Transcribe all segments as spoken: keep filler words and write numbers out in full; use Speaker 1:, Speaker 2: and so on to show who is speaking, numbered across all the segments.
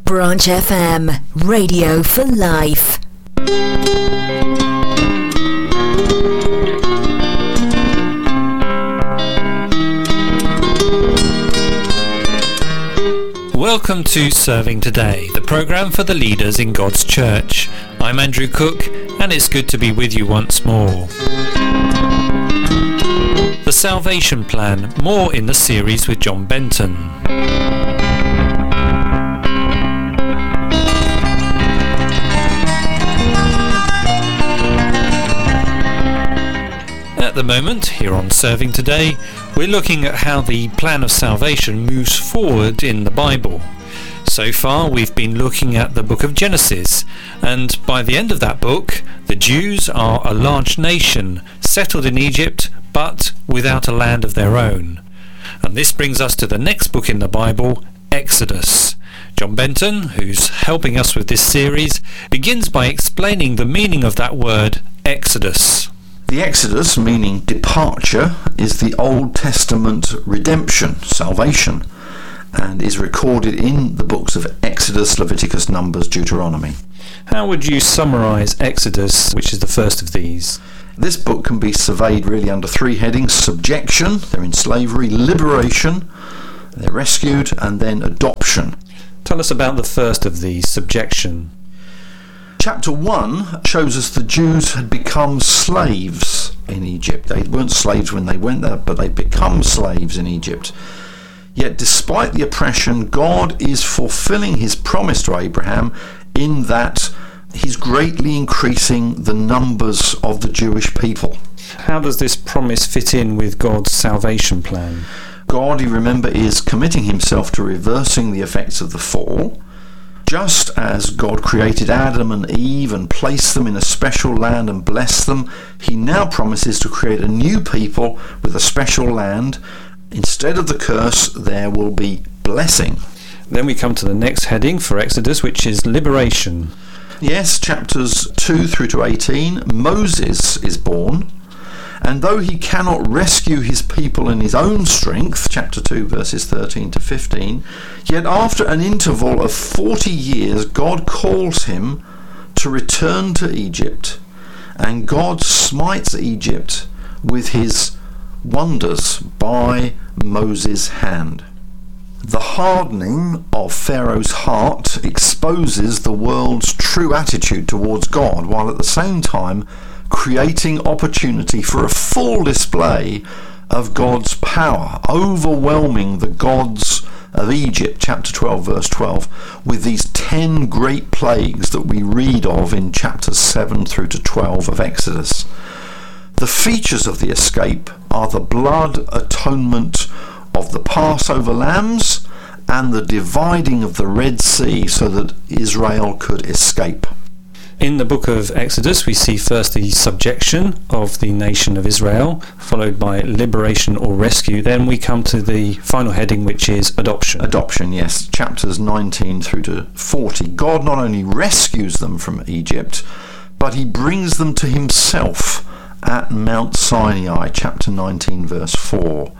Speaker 1: Branch F M, radio for life.
Speaker 2: Welcome to Serving Today, the programme for the leaders in God's church. I'm Andrew Cook, and it's good to be with you once more. The Salvation Plan, more in the series with John Benton. At the moment, here on Serving Today, we're looking at how the plan of salvation moves forward in the Bible. So far, we've been looking at the book of Genesis, and by the end of that book, the Jews are a large nation, settled in Egypt, but without a land of their own. And this brings us to the next book in the Bible, Exodus. John Benton, who's helping us with this series, begins by explaining the meaning of that word, Exodus.
Speaker 3: The Exodus, meaning departure, is the Old Testament redemption, salvation, and is recorded in the books of Exodus, Leviticus, Numbers, Deuteronomy.
Speaker 2: How would you summarise Exodus, which is the first of these?
Speaker 3: This book can be surveyed really under three headings: subjection, they're in slavery; liberation, they're rescued; and then adoption.
Speaker 2: Tell us about the first of these, subjection.
Speaker 3: Chapter one shows us the Jews had become slaves in Egypt. They weren't slaves when they went there, but they'd become slaves in Egypt. Yet despite the oppression, God is fulfilling his promise to Abraham in that he's greatly increasing the numbers of the Jewish people.
Speaker 2: How does this promise fit in with God's salvation plan?
Speaker 3: God, you remember, is committing himself to reversing the effects of the fall. Just as God created Adam and Eve and placed them in a special land and blessed them, he now promises to create a new people with a special land. Instead of the curse, there will be blessing.
Speaker 2: Then we come to the next heading for Exodus, which is liberation.
Speaker 3: Yes, chapters two through to eighteen, Moses is born. And though he cannot rescue his people in his own strength, chapter two verses thirteen to fifteen, yet after an interval of forty years, God calls him to return to Egypt, and God smites Egypt with his wonders by Moses' hand. The hardening of Pharaoh's heart exposes the world's true attitude towards God, while at the same time creating opportunity for a full display of God's power, overwhelming the gods of Egypt, chapter twelve verse twelve, with these ten great plagues that we read of in chapters seven through to twelve of Exodus. The features of the escape are the blood atonement of the Passover lambs and the dividing of the Red Sea so that Israel could escape.
Speaker 2: In the book of Exodus, we see first the subjection of the nation of Israel, followed by liberation or rescue. Then we come to the final heading, which is adoption.
Speaker 3: Adoption, yes. Chapters nineteen through to forty. God not only rescues them from Egypt, but he brings them to himself at Mount Sinai, chapter nineteen, verse four.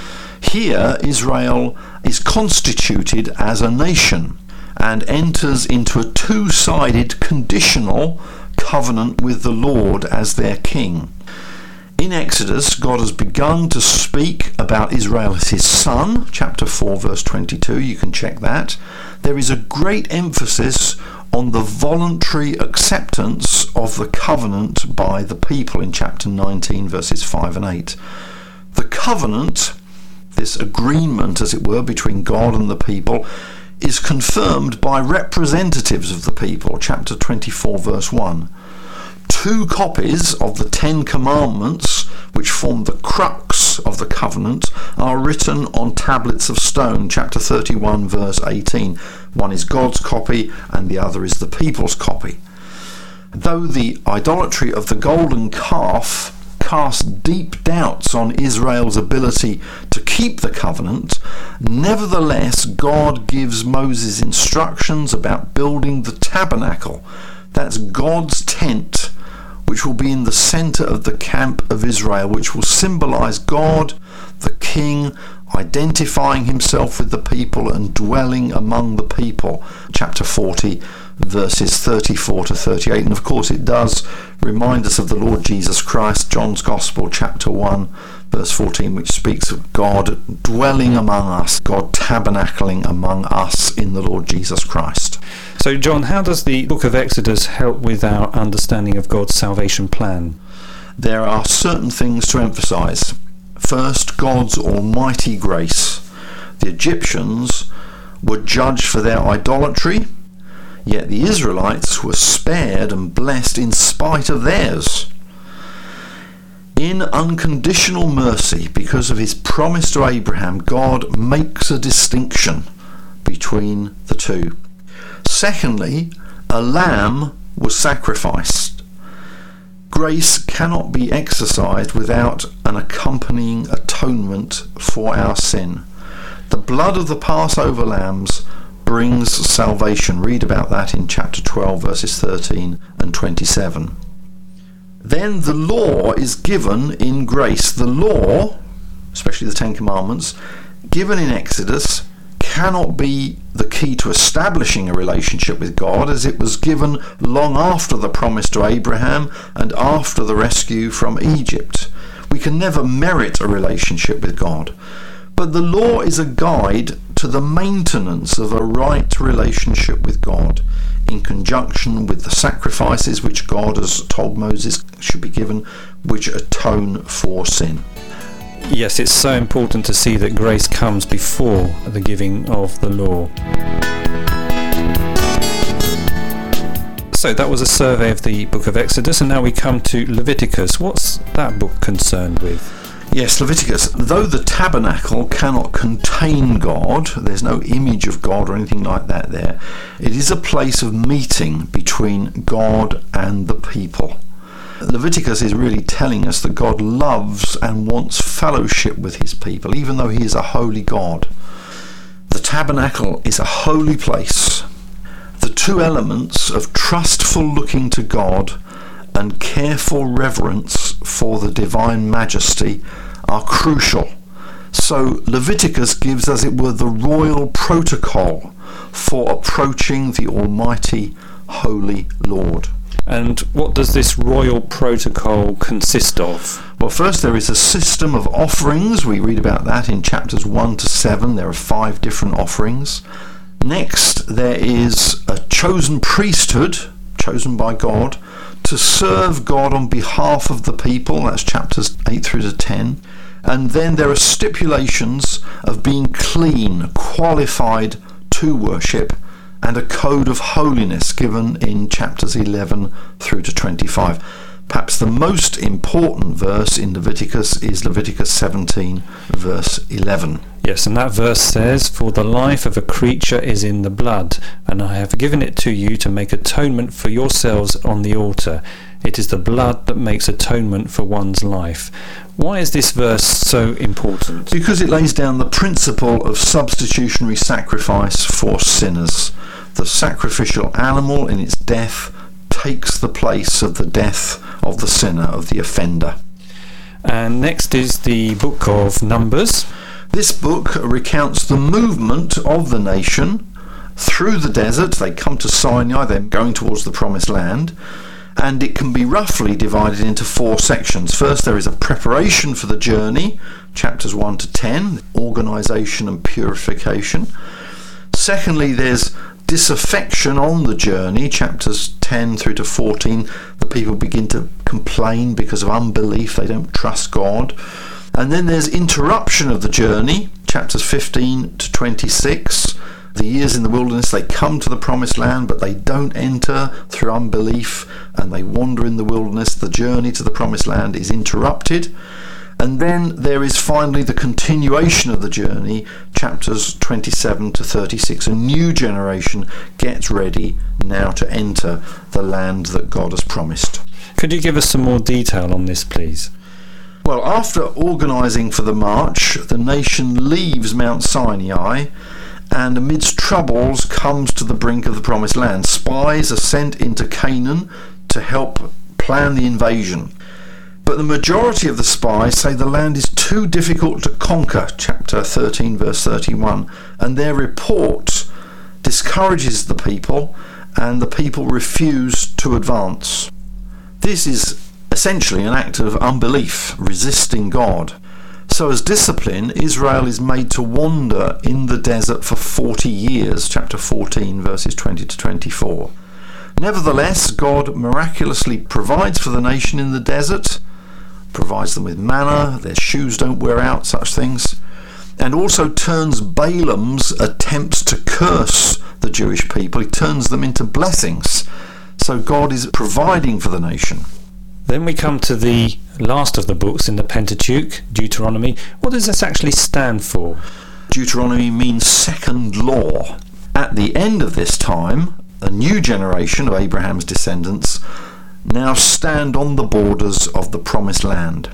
Speaker 3: Here, Israel is constituted as a nation and enters into a two-sided conditional covenant with the Lord as their king. In Exodus, God has begun to speak about Israel as his son, chapter four verse twenty-two, you can check that. There is a great emphasis on the voluntary acceptance of the covenant by the people in chapter nineteen verses five and eight. The covenant, this agreement as it were between God and the people, is confirmed by representatives of the people, chapter twenty-four verse one. Two copies of the Ten Commandments, which form the crux of the covenant, are written on tablets of stone, chapter thirty-one verse eighteen. One is God's copy and the other is the people's copy. Though the idolatry of the golden calf cast deep doubts on Israel's ability to keep the covenant, nevertheless God gives Moses instructions about building the tabernacle. That's God's tent, which will be in the centre of the camp of Israel, which will symbolise God, the King identifying himself with the people and dwelling among the people. Chapter forty, verses thirty-four to thirty-eight. And of course it does remind us of the Lord Jesus Christ, John's Gospel, chapter one, verse fourteen, which speaks of God dwelling among us, God tabernacling among us in the Lord Jesus Christ.
Speaker 2: So John, how does the book of Exodus help with our understanding of God's salvation plan?
Speaker 3: There are certain things to emphasize. First, God's almighty grace. The Egyptians were judged for their idolatry, yet the Israelites were spared and blessed in spite of theirs. In unconditional mercy, because of his promise to Abraham, God makes a distinction between the two. Secondly, a lamb was sacrificed. Grace cannot be exercised without an accompanying atonement for our sin. The blood of the Passover lambs brings salvation. Read about that in chapter twelve, verses thirteen and twenty-seven. Then the law is given in grace. The law, especially the Ten Commandments, given in Exodus, cannot be the key to establishing a relationship with God, as it was given long after the promise to Abraham and after the rescue from Egypt. We can never merit a relationship with God. But the law is a guide to the maintenance of a right relationship with God, in conjunction with the sacrifices which God has told Moses should be given, which atone for sin.
Speaker 2: Yes, it's so important to see that grace comes before the giving of the law. So that was a survey of the book of Exodus, and now we come to Leviticus. What's that book concerned with?
Speaker 3: Yes, Leviticus. Though the tabernacle cannot contain God, there's no image of God or anything like that there, it is a place of meeting between God and the people. Leviticus is really telling us that God loves and wants fellowship with his people, even though he is a holy God. The tabernacle is a holy place. The two elements of trustful looking to God and careful reverence for the divine majesty are crucial. So Leviticus gives, as it were, the royal protocol for approaching the Almighty Holy Lord.
Speaker 2: And what does this royal protocol consist of?
Speaker 3: Well, first there is a system of offerings. We read about that in chapters one to seven. There are five different offerings. Next, there is a chosen priesthood, chosen by God, to serve God on behalf of the people. That's chapters eight through to ten. And then there are stipulations of being clean, qualified to worship, and a code of holiness given in chapters eleven through to twenty-five. Perhaps the most important verse in Leviticus is Leviticus seventeen, verse eleven.
Speaker 2: Yes, and that verse says, "For the life of a creature is in the blood, and I have given it to you to make atonement for yourselves on the altar. It is the blood that makes atonement for one's life." Why is this verse so important?
Speaker 3: Because it lays down the principle of substitutionary sacrifice for sinners. The sacrificial animal in its death takes the place of the death of the sinner, of the offender.
Speaker 2: And next is the book of Numbers.
Speaker 3: This book recounts the movement of the nation through the desert. They come to Sinai, they're going towards the promised land, and it can be roughly divided into four sections. First, there is a preparation for the journey, chapters one to ten, organisation and purification. Secondly, there's disaffection on the journey, chapters ten through to fourteen. The people begin to complain because of unbelief, they don't trust God. And then there's interruption of the journey, chapters fifteen to twenty-six. The years in the wilderness, they come to the promised land, but they don't enter through unbelief, and they wander in the wilderness. The journey to the promised land is interrupted. And then there is finally the continuation of the journey, chapters twenty-seven to thirty-six. A new generation gets ready now to enter the land that God has promised.
Speaker 2: Could you give us some more detail on this, please?
Speaker 3: Well, after organising for the march, the nation leaves Mount Sinai and amidst troubles comes to the brink of the promised land. Spies are sent into Canaan to help plan the invasion. But the majority of the spies say the land is too difficult to conquer, chapter thirteen, verse thirty-one, and their report discourages the people, and the people refuse to advance. This is essentially an act of unbelief, resisting God. So as discipline, Israel is made to wander in the desert for forty years, chapter fourteen, verses twenty to twenty-four. Nevertheless, God miraculously provides for the nation in the desert, provides them with manna, their shoes don't wear out, such things, and also turns Balaam's attempts to curse the Jewish people, he turns them into blessings. So God is providing for the nation.
Speaker 2: Then we come to the last of the books in the Pentateuch, Deuteronomy. What does this actually stand for?
Speaker 3: Deuteronomy means second law. At the end of this time, a new generation of Abraham's descendants now stand on the borders of the promised land.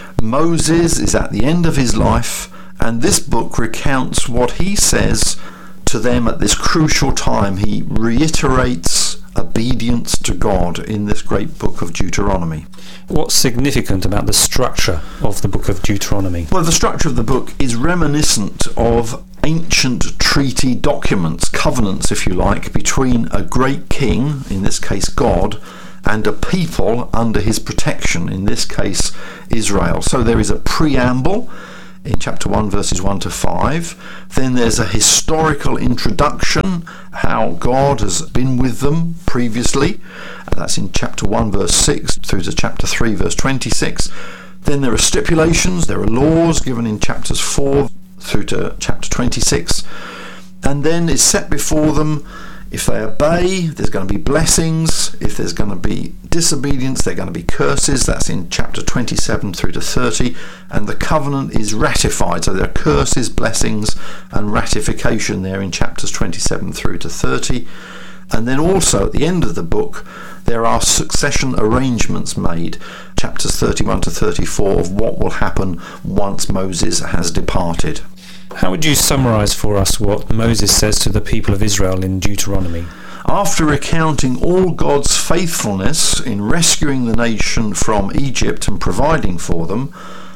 Speaker 3: Moses is at the end of his life, and this book recounts what he says to them at this crucial time. He reiterates obedience to God in this great book of Deuteronomy.
Speaker 2: What's significant about the structure of the book of Deuteronomy?
Speaker 3: Well, the structure of the book is reminiscent of ancient treaty documents, covenants if you like, between a great king, in this case God, and a people under his protection, in this case Israel. So there is a preamble in chapter one, verses one to five. Then there's a historical introduction, how God has been with them previously. That's in chapter one, verse six, through to chapter three, verse twenty-six. Then there are stipulations, there are laws given in chapters four through to chapter twenty-six. And then it's set before them, if they obey, there's going to be blessings. If there's going to be disobedience, there are going to be curses. That's in chapter twenty-seven through to thirty. And the covenant is ratified. So there are curses, blessings, and ratification there in chapters twenty-seven through to thirty. And then also at the end of the book, there are succession arrangements made, chapters thirty-one to thirty-four, of what will happen once Moses has departed.
Speaker 2: How would you summarise for us what Moses says to the people of Israel in Deuteronomy?
Speaker 3: After recounting all God's faithfulness in rescuing the nation from Egypt and providing for them,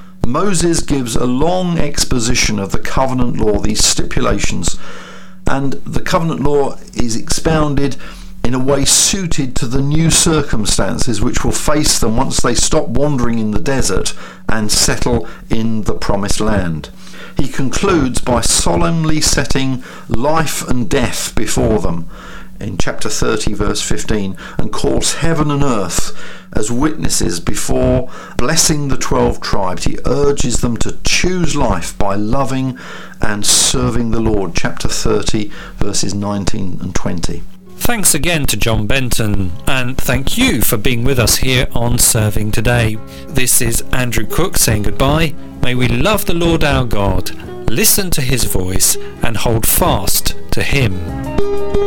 Speaker 3: Moses gives a long exposition of the covenant law, these stipulations, and the covenant law is expounded in a way suited to the new circumstances which will face them once they stop wandering in the desert and settle in the promised land. He concludes by solemnly setting life and death before them in chapter thirty, verse fifteen, and calls heaven and earth as witnesses before blessing the twelve tribes. He urges them to choose life by loving and serving the Lord, chapter thirty, verses nineteen and twenty.
Speaker 2: Thanks again to John Benton, and thank you for being with us here on Serving Today. This is Andrew Cook saying goodbye. May we love the Lord our God, listen to his voice, and hold fast to him.